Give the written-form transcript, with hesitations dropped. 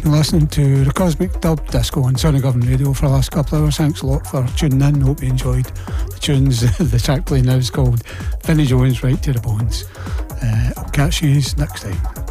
You're listening to the Cosmic Dub Disco on Sonic Government Radio for the last couple of hours. Thanks a lot for tuning in. Hope you enjoyed the tunes. The track playing now is called Vinnie Jones, Right to the Bones. I'll catch you next time.